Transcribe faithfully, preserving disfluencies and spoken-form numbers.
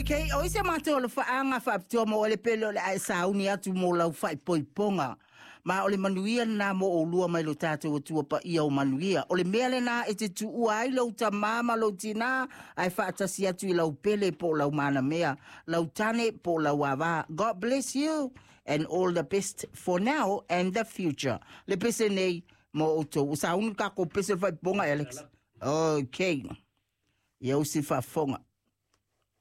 Okay, o se mato le faanga fa to mo le pelo le ai sauni atu mo lau fai poiponga. Ma o le manuia na mo o lua mai lo tato o tua pa ia o manuia. O le mele na e te tu uai lo ta mama lo tina ai fa atasi atu i lau pele po lau mana mea. Lau tane po lau ava. God bless you and all the best for now and the future. Le pese nei mo o to. Sauni ka ko pese fai ponga Alex. Okay. Ia usi fa fonga.